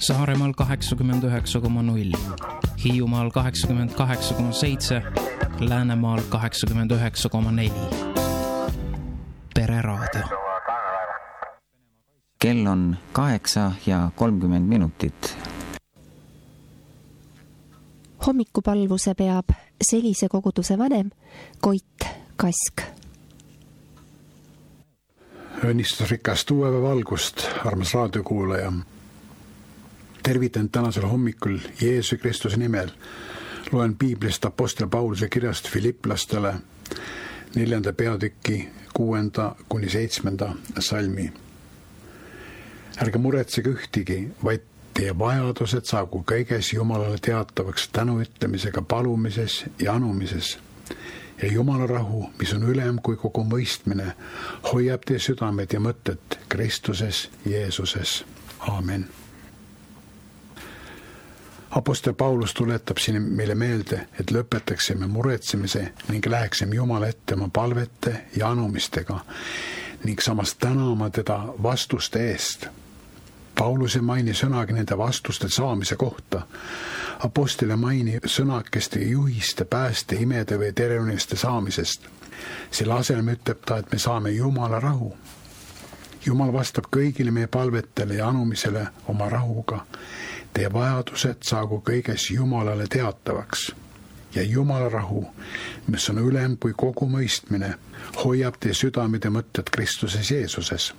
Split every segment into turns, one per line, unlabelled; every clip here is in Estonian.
Saaremaal 89,0, Hiiumaal 88,7, Läänemaal 89,4. Pereraadio.
Kell on 8:30.
Hommikupalvuse peab Selise koguduse vanem Koit Kask.
Õnnistusrikast uuepäeva algust, armas raadiokuulaja. Tervitan tänasel hommikul Jeesuse Kristuse nimel. Loen piiblist Apostel Pauluse kirjast Filiplastele 4. peatüki 6-7 salmi. Ärge muretsege ühtigi, vaid teie vajadused saagu kõiges Jumalale teatavaks tänuütlemisega palumises ja anumises. Ja Jumala rahu, mis on ülem kui kogu mõistmine, hoiab teie südamed ja mõtted Kristuses Jeesuses. Aamen. Apostel Paulus tuletab siin meile meelde, et lõpetaksime muretsemise ning läheksime Jumala ette oma palvete ja anumistega ning samas tänama teda vastuste eest. Paulus ei maini sõnagi nende vastuste saamise kohta. Apostel ei maini sõnakeste juhiste, pääste, imede või terveneste saamisest. Selle asemel ütleb ta, et me saame Jumala rahu. Jumal vastab kõigile meie palvetele ja anumisele oma rahuga. Teie vajadused saagu kõiges Jumalale teatavaks. Ja Jumala rahu, mis on ülem kui kogu mõistmine, hoiab teie südamed ja mõtted Kristuses Jeesuses.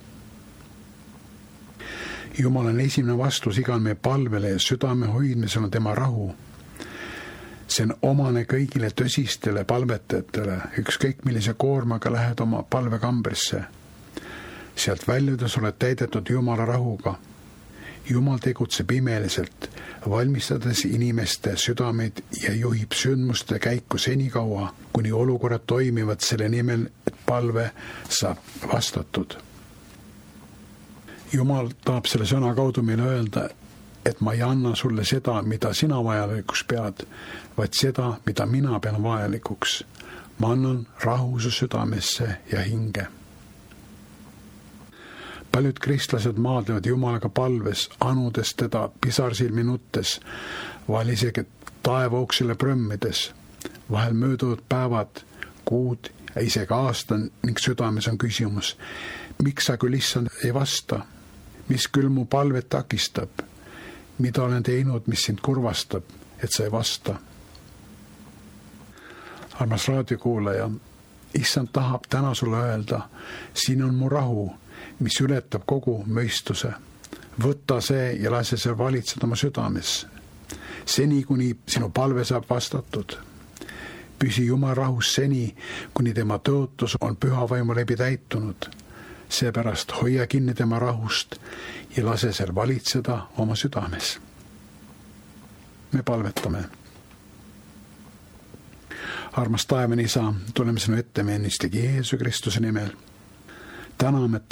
Jumal on esimene vastus igal meie palvele ja südame hoidmisel on tema rahu. See on omane kõigile tõsistele palvetajatele, ükskõik millise koormaga lähed oma palvekambrisse. Sealt väljudes oled täidetud Jumala rahuga. Jumal tegutseb imeliselt, valmistades inimeste südameid ja juhib sündmuste käiku senikaua, kuni olukorrad toimivad selle nimel, et palve saab vastatud. Jumal tahab selle sõna kaudu meile öelda, et ma ei anna sulle seda, mida sina vajalikuks pead, vaid seda, mida mina pean vajalikuks. Ma annan rahu su südamesse ja hinge. Paljud kristlased maadlevad Jumalaga palves, anudes teda pisarsilmi nuttes, vahel isegi taevauksele prõmmides. Vahel mööduvad päevad, kuud ja isegi aasta ning südames on küsimus, miks sa küll issand ei vasta? Mis küll mu palvet takistab? Mida olen teinud, mis sind kurvastab, et sa ei vasta? Armas raadiokuulaja, issand tahab täna sulle öelda, siin on mu rahu, mis ületab kogu mõistuse. Võta see ja lase see valitseda oma südames. Seni, kuni sinu palve saab vastatud. Püsi Jumala rahus seni, kuni tema tõotus on püha vaimu läbi täitunud. Seepärast hoia kinni tema rahust ja lase seal valitseda oma südames. Me palvetame. Armas taevane isa, tuleme sinu ette meenistegi Jeesuse Kristuse nimel. Täname,